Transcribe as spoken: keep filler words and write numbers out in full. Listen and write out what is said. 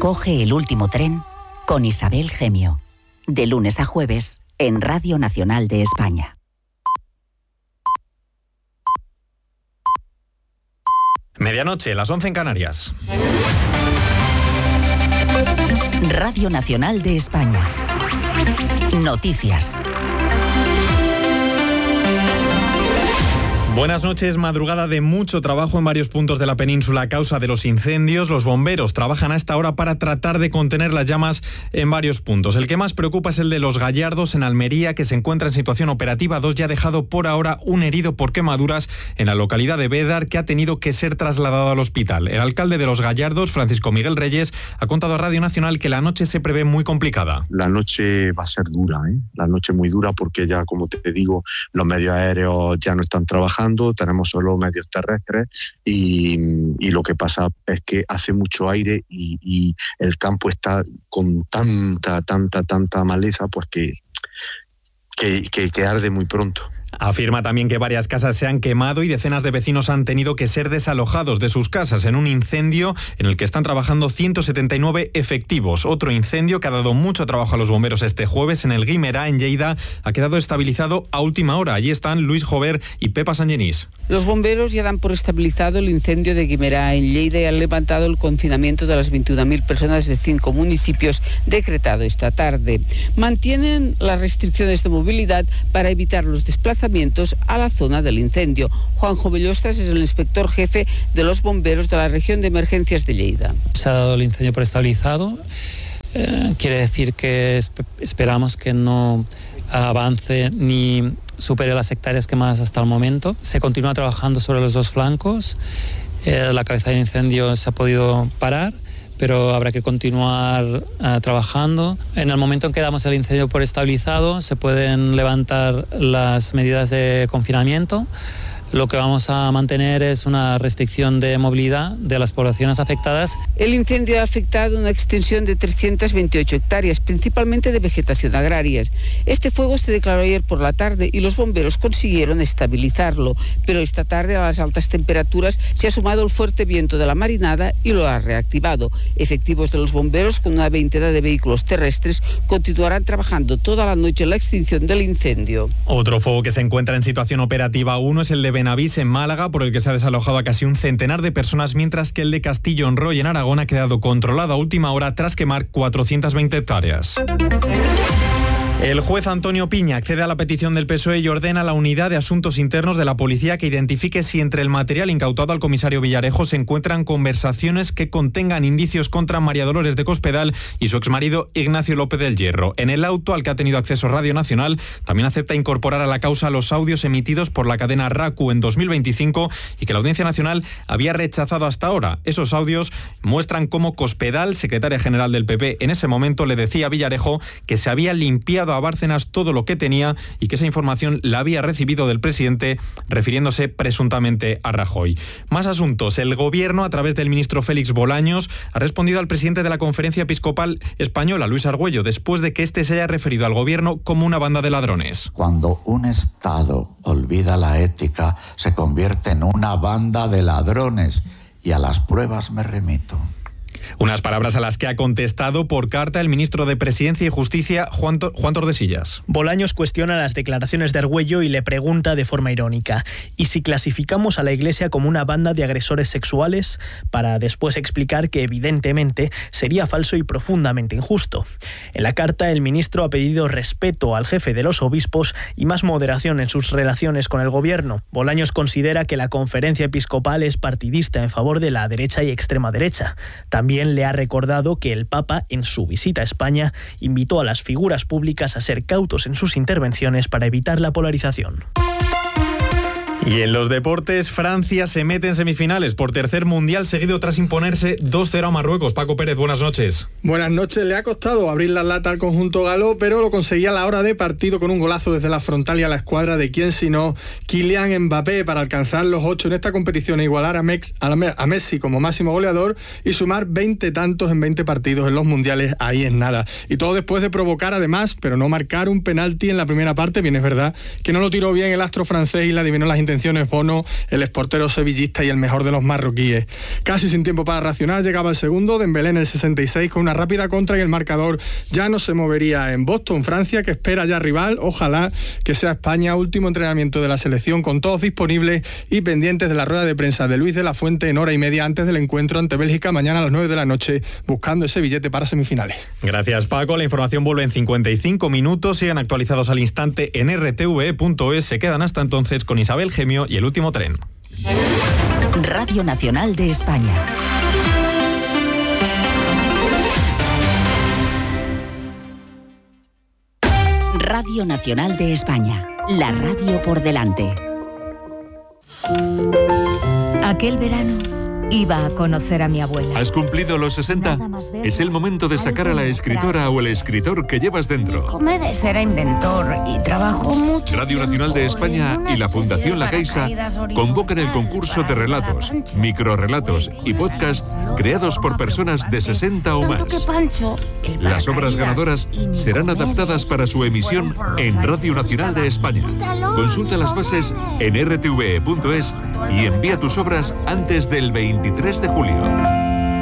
Coge el último tren con Isabel Gemio. De lunes a jueves en Radio Nacional de España. Medianoche, las once en Canarias. Radio Nacional de España. Noticias. Buenas noches. Madrugada de mucho trabajo en varios puntos de la península a causa de los incendios. Los bomberos trabajan a esta hora para tratar de contener las llamas en varios puntos. El que más preocupa es el de Los Gallardos, en Almería, que se encuentra en situación operativa dos y ha dejado por ahora un herido por quemaduras en la localidad de Bédar, que ha tenido que ser trasladado al hospital. El alcalde de Los Gallardos, Francisco Miguel Reyes, ha contado a Radio Nacional que la noche se prevé muy complicada. La noche va a ser dura, ¿eh? La noche muy dura porque ya, como te digo, los medios aéreos ya no están trabajando. Tenemos solo medios terrestres y, y lo que pasa es que hace mucho aire y, y el campo está con tanta, tanta, tanta maleza, pues que, que, que, que arde muy pronto. Afirma también que varias casas se han quemado y decenas de vecinos han tenido que ser desalojados de sus casas en un incendio en el que están trabajando ciento setenta y nueve efectivos. Otro incendio que ha dado mucho trabajo a los bomberos este jueves en el Guimerá, en Lleida, ha quedado estabilizado a última hora. Allí están Luis Jover y Pepa Sangenís. Los bomberos ya dan por estabilizado el incendio de Guimerá, en Lleida, y han levantado el confinamiento de las veintiuna mil personas de cinco municipios decretado esta tarde. Mantienen las restricciones de movilidad para evitar los desplazamientos a la zona del incendio. Juanjo Bellostas es el inspector jefe de los bomberos de la región de emergencias de Lleida. Se ha dado el incendio por estabilizado. Eh, quiere decir que esp- esperamos que no avance ni supere las hectáreas quemadas hasta el momento. Se continúa trabajando sobre los dos flancos. Eh, la cabeza del incendio se ha podido parar, pero habrá que continuar uh, trabajando. En el momento en que damos el incendio por estabilizado, se pueden levantar las medidas de confinamiento. Lo que vamos a mantener es una restricción de movilidad de las poblaciones afectadas. El incendio ha afectado una extensión de trescientas veintiocho hectáreas, principalmente de vegetación agraria. Este fuego se declaró ayer por la tarde y los bomberos consiguieron estabilizarlo, pero esta tarde a las altas temperaturas se ha sumado el fuerte viento de la marinada y lo ha reactivado. Efectivos de los bomberos con una veintena de vehículos terrestres continuarán trabajando toda la noche en la extinción del incendio. Otro fuego que se encuentra en situación operativa uno es el de Benavís, en Málaga, por el que se ha desalojado a casi un centenar de personas, mientras que el de Castillo en Roy, en Aragón, ha quedado controlado a última hora tras quemar cuatrocientas veinte hectáreas. El juez Antonio Piña accede a la petición del P S O E y ordena a la Unidad de Asuntos Internos de la Policía que identifique si entre el material incautado al comisario Villarejo se encuentran conversaciones que contengan indicios contra María Dolores de Cospedal y su exmarido Ignacio López del Hierro. En el auto al que ha tenido acceso Radio Nacional, también acepta incorporar a la causa los audios emitidos por la cadena RACU en dos mil veinticinco y que la Audiencia Nacional había rechazado hasta ahora. Esos audios muestran cómo Cospedal, secretaria general del P P, en ese momento le decía a Villarejo que se había limpiado a Bárcenas todo lo que tenía y que esa información la había recibido del presidente, refiriéndose presuntamente a Rajoy. Más asuntos. El gobierno, a través del ministro Félix Bolaños, ha respondido al presidente de la Conferencia Episcopal Española, Luis Argüello, después de que éste se haya referido al gobierno como una banda de ladrones. Cuando un Estado olvida la ética, se convierte en una banda de ladrones, y a las pruebas me remito. Unas palabras a las que ha contestado por carta el ministro de Presidencia y Justicia, Juan, Tor- Juan Tordesillas. Bolaños cuestiona las declaraciones de Argüello y le pregunta de forma irónica: ¿y si clasificamos a la Iglesia como una banda de agresores sexuales? Para después explicar que evidentemente sería falso y profundamente injusto. En la carta, el ministro ha pedido respeto al jefe de los obispos y más moderación en sus relaciones con el gobierno. Bolaños considera que la Conferencia Episcopal es partidista en favor de la derecha y extrema derecha. También le ha recordado que el Papa, en su visita a España, invitó a las figuras públicas a ser cautos en sus intervenciones para evitar la polarización. Y en los deportes, Francia se mete en semifinales por tercer mundial seguido tras imponerse dos cero a Marruecos. Paco Pérez, buenas noches. Buenas noches. Le ha costado abrir la lata al conjunto galo, pero lo conseguía a la hora de partido con un golazo desde la frontal y a la escuadra de quién sino Kylian Mbappé para alcanzar los ocho en esta competición e igualar a, Mex, a Messi como máximo goleador y sumar veinte tantos en veinte partidos en los mundiales. Ahí es nada. Y todo después de provocar además, pero no marcar un penalti en la primera parte. Bien, es verdad que no lo tiró bien el astro francés y le adivinó las intenciones atenciones Bono, el exportero sevillista y el mejor de los marroquíes. Casi sin tiempo para racionar, llegaba el segundo, Dembélé en el sesenta y seis con una rápida contra y el marcador ya no se movería en Boston. Francia, que espera ya rival, ojalá que sea España. Último entrenamiento de la selección con todos disponibles y pendientes de la rueda de prensa de Luis de la Fuente en hora y media antes del encuentro ante Bélgica mañana a las nueve de la noche, buscando ese billete para semifinales. Gracias, Paco. La información vuelve en cincuenta y cinco minutos. Sigan actualizados al instante en r t v e punto es. Se quedan hasta entonces con Isabel Gemio y El Último Tren. Radio Nacional de España. Radio Nacional de España. La radio por delante. Aquel verano iba a conocer a mi abuela. ¿Has cumplido los sesenta? Es el momento de sacar a la escritora o el escritor que llevas dentro. Comedes era inventor y trabajó mucho. Radio Nacional de España y la Fundación La Caixa convocan el concurso de relatos, microrelatos y podcast creados por personas de sesenta o más. Las obras ganadoras serán adaptadas para su emisión en Radio Nacional de España. Consulta las bases en r t v e punto es y envía tus obras antes del veintitrés de julio.